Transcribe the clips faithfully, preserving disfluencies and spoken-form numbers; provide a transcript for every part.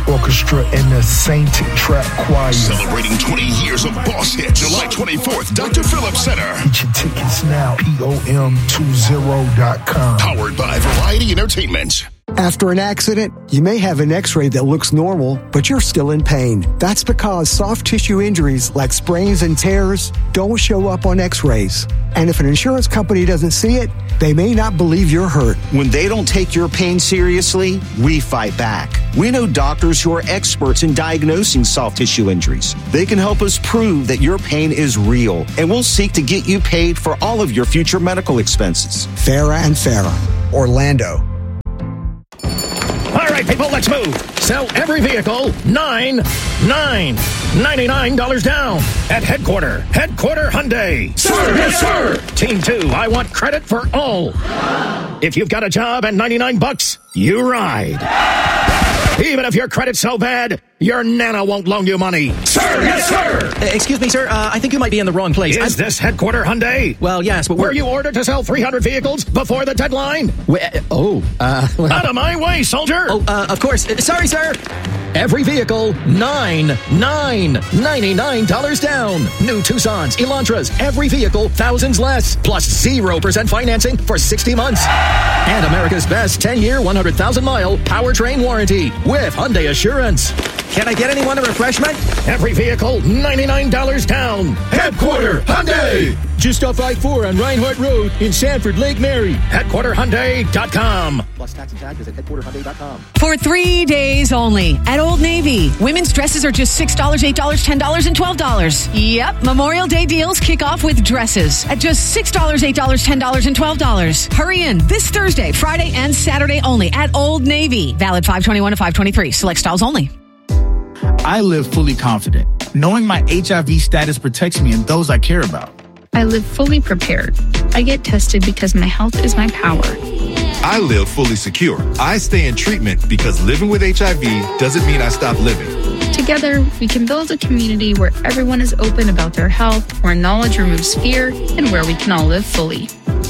Orchestra and the Saint Trap Choir. Celebrating twenty years of Boss Hit, July twenty-fourth, Doctor Phillips Center. Get your tickets now, P O M twenty dot com. Powered by Variety Entertainment. After an accident, you may have an x-ray that looks normal, but you're still in pain. That's because soft tissue injuries like sprains and tears don't show up on x-rays. And if an insurance company doesn't see it, they may not believe you're hurt. When they don't take your pain seriously, we fight back. We know doctors who are experts in diagnosing soft tissue injuries. They can help us prove that your pain is real, and we'll seek to get you paid for all of your future medical expenses. Farah and Farah, Orlando. All right, people, let's move. Sell every vehicle, nine, nine, ninety-nine dollars down at Headquarter. Headquarter Hyundai. Sir, yes, sir. Team two, I want credit for all. If you've got a job and ninety-nine bucks, you ride. Even if your credit's so bad, your nana won't loan you money. Sir, yes, sir. Uh, excuse me, sir. Uh, I think you might be in the wrong place. Is I'm... this Headquarter Hyundai? Well, yes, but we're... Were you ordered to sell three hundred vehicles before the deadline? We, uh, oh, uh... Well... Out of my way, soldier! Oh, uh, of course. Uh, sorry, sir. Every vehicle, nine, nine, ninety-nine dollars down. New Tucsons, Elantras, every vehicle, thousands less, plus zero percent financing for sixty months. And America's best ten-year, one hundred thousand mile powertrain warranty with Hyundai Assurance. Can I get anyone a refreshment? Every vehicle, ninety-nine dollars down. Headquarter Hyundai. Just off I four on Reinhardt Road in Sanford, Lake Mary. Headquarter Hyundai dot com. Plus tax and tag, visit Headquarter Hyundai dot com. For three days only at Old Navy, women's dresses are just six dollars, eight dollars, ten dollars, and twelve dollars. Yep, Memorial Day deals kick off with dresses at just six dollars, eight dollars, ten dollars, and twelve dollars. Hurry in this Thursday, Friday, and Saturday only at Old Navy. Valid five twenty-one to five twenty-three. Select styles only. I live fully confident, knowing my H I V status protects me and those I care about. I live fully prepared. I get tested because my health is my power. I live fully secure. I stay in treatment because living with H I V doesn't mean I stop living. Together, we can build a community where everyone is open about their health, where knowledge removes fear, and where we can all live fully.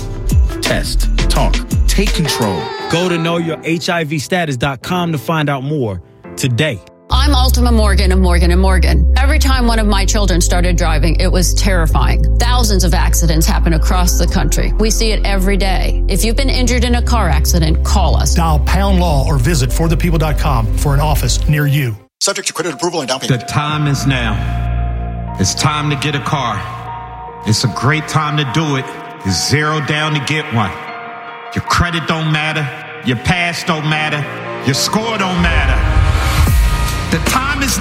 Test, talk, take control. Go to know your H I V status dot com to find out more today. I'm Ultima Morgan of Morgan and Morgan. Every time one of my children started driving, it was terrifying. Thousands of accidents happen across the country. We see it every day. If you've been injured in a car accident, call us. Dial pound law or visit for the people dot com for an office near you. Subject to credit approval and down payment. The time is now. It's time to get a car. It's a great time to do it. It's zero down to get one. Your credit don't matter. Your past don't matter. Your score don't matter. The time